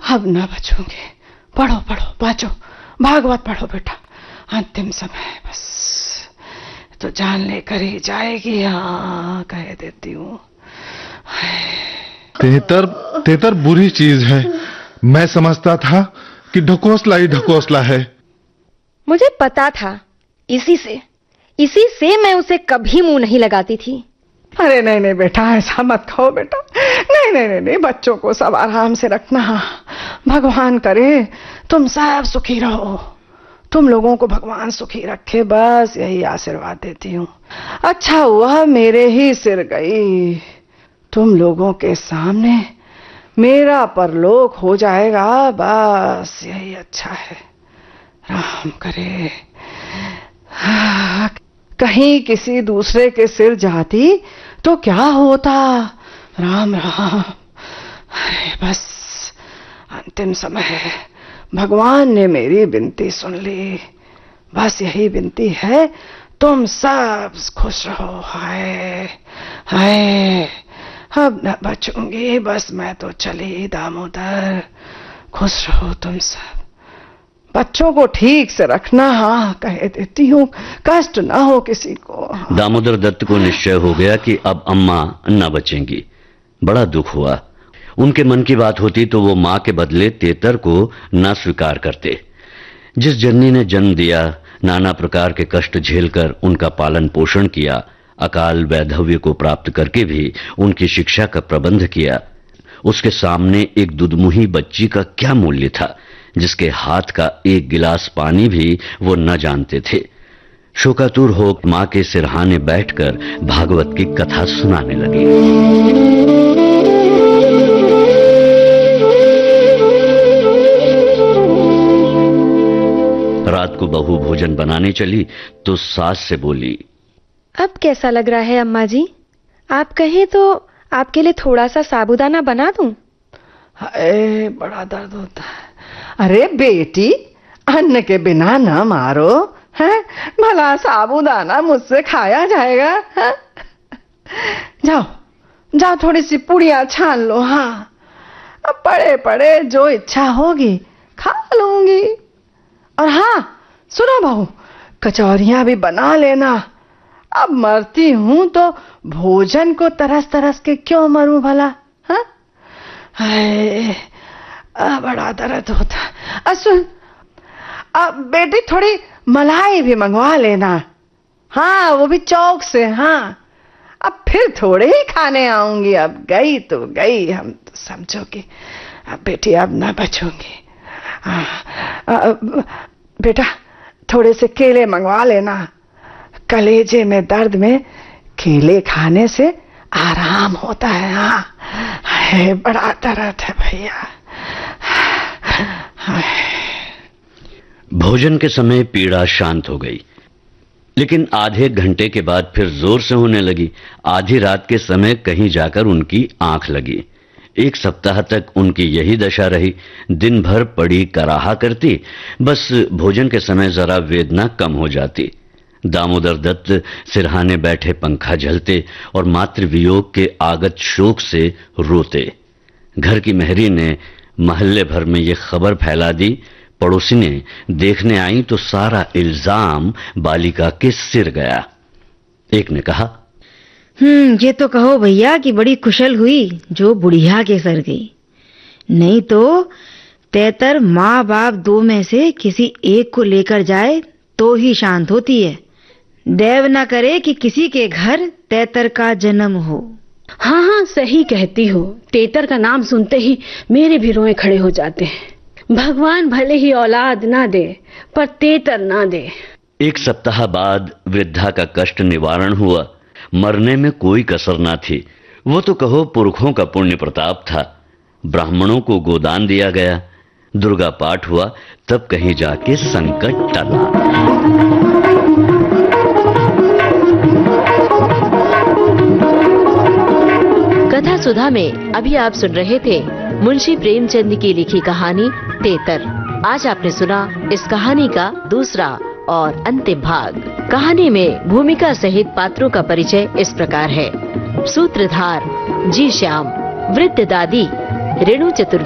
अब ना बचूंगी। पढ़ो पढ़ो, बाँचो, भागवत पढ़ो बेटा, अंतिम समय है बस। तो जान लेकर ही जाएगी, हाँ कह देती हूँ। तेतर तेतर बुरी चीज है। मैं समझता था कि ढकोसला ही ढकोसला है। मुझे पता था, इसी से मैं उसे कभी मुंह नहीं लगाती थी। अरे नहीं नहीं बेटा, ऐसा मत कहो बेटा। नहीं नहीं नहीं, नहीं बच्चों को सब आराम से रखना। भगवान करे तुम सब सुखी रहो, तुम लोगों को भगवान सुखी रखे, बस यही आशीर्वाद देती हूँ। अच्छा हुआ मेरे ही सिर गई, तुम लोगों के सामने मेरा परलोक हो जाएगा, बस यही अच्छा है। राम करे कहीं किसी दूसरे के सिर जाती तो क्या होता। राम राम। अरे बस अंतिम समय है, भगवान ने मेरी विनती सुन ली, बस यही विनती है, तुम सब खुश रहो। हाय हाय, अब न बचूंगी, बस मैं तो चली दामोदर। खुश रहो तुम सब, बच्चों को ठीक से रखना, हाँ कह देती हूँ, कष्ट ना हो किसी को। दामोदर दत्त को निश्चय हो गया कि अब अम्मा न बचेंगी। बड़ा दुख हुआ। उनके मन की बात होती तो वो माँ के बदले तेतर को न स्वीकार करते। जिस जननी ने जन्म दिया, नाना प्रकार के कष्ट झेलकर उनका पालन पोषण किया, अकाल वैधव्य को प्राप्त करके भी उनकी शिक्षा का प्रबंध किया, उसके सामने एक दुधमुही बच्ची का क्या मूल्य था, जिसके हाथ का एक गिलास पानी भी वो न जानते थे। शोकातुर हो माँ के सिरहाने बैठकर भागवत की कथा सुनाने लगी। रात को बहू भोजन बनाने चली तो सास से बोली, अब कैसा लग रहा है अम्मा जी? आप कहें तो आपके लिए थोड़ा सा साबूदाना बना दूं? हाय बड़ा दर्द होता है। अरे बेटी, अन्न के बिना न मारो, हैं? भला साबूदाना मुझसे खाया जाएगा? हैं? जाओ जाओ, थोड़ी सी पुड़िया छान लो। हाँ, अब पड़े पड़े जो इच्छा होगी खा लूंगी। और हाँ सुनो बहू, कचौरियां भी बना लेना। अब मरती हूं तो भोजन को तरस तरस के क्यों मरूं भला? हाँ, हाय बड़ा दर्द होता। सुन, अब बेटी थोड़ी मलाई भी मंगवा लेना। हाँ, वो भी चौक से। हाँ, अब फिर थोड़े ही खाने आऊंगी। अब गई तो गई, हम तो समझो कि अब बेटी अब ना बचूंगी। बेटा थोड़े से केले मंगवा लेना, कलेजे में दर्द में केले खाने से आराम होता है। हाँ, है बड़ा दर्द है भैया। भोजन के समय पीड़ा शांत हो गई, लेकिन आधे घंटे के बाद फिर जोर से होने लगी। आधी रात के समय कहीं जाकर उनकी आंख लगी। एक सप्ताह तक उनकी यही दशा रही। दिन भर पड़ी कराहा करती, बस भोजन के समय जरा वेदना कम हो जाती। दामोदर दत्त सिरहाने बैठे पंखा झलते और मातृ वियोग के आगत शोक से रोते। घर की मेहरी ने महल्ले भर में ये खबर फैला दी। पड़ोसी ने देखने आई तो सारा इल्जाम बालिका के सिर गया। एक ने कहा, ये तो कहो भैया कि बड़ी कुशल हुई जो बुढ़िया के सर गई, नहीं तो तेतर माँ बाप दो में से किसी एक को लेकर जाए तो ही शांत होती है। देव ना करे कि किसी के घर तेतर का जन्म हो। हाँ हाँ सही कहती हो, तेतर का नाम सुनते ही मेरे भी रोए खड़े हो जाते हैं। भगवान भले ही औलाद ना दे, पर तेतर ना दे। एक सप्ताह बाद वृद्धा का कष्ट निवारण हुआ। मरने में कोई कसर ना थी। वो तो कहो पुरखों का पुण्य प्रताप था। ब्राह्मणों को गोदान दिया गया, दुर्गा पाठ हुआ, तब कहीं जाके संकट टला। कथा सुधा में अभी आप सुन रहे थे मुंशी प्रेमचंद की लिखी कहानी तेतर। आज आपने सुना इस कहानी का दूसरा और अंतिम भाग। कहानी में भूमिका सहित पात्रों का परिचय इस प्रकार है। सूत्रधार जी श्याम, वृद्ध दादी रेणु चतुर्वेदी,